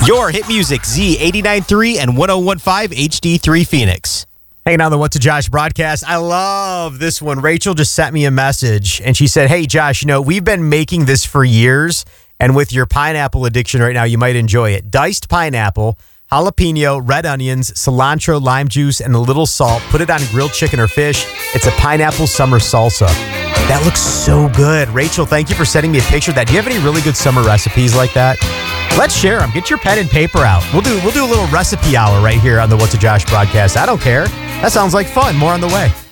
Your hit music, Z89.3 and 101.5 HD3 Phoenix. Hanging on the What to Josh broadcast. I love this one. Rachel just sent me a message and she said, hey, Josh, we've been making this for years, and with your pineapple addiction right now, you might enjoy it. Diced pineapple, jalapeno, red onions, cilantro, lime juice, and a little salt. Put it on grilled chicken or fish. It's a pineapple summer salsa. That looks so good. Rachel, thank you for sending me a picture of that. Do you have any really good summer recipes like that? Let's share them. Get your pen and paper out. We'll do a little recipe hour right here on the What to Josh broadcast. I don't care. That sounds like fun. More on the way.